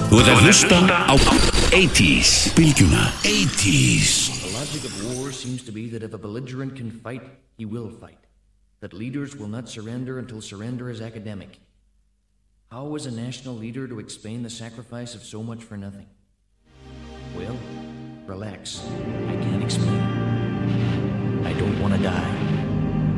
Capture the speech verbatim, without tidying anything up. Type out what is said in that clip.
Þú ert að hlusta á eighties Bylgjuna eighties. The logic of war seems to be that if a belligerent can fight, he will fight. That leaders will not surrender until surrender is academic. How is a national leader to explain the sacrifice of so much for nothing? Well, relax. I can't explain.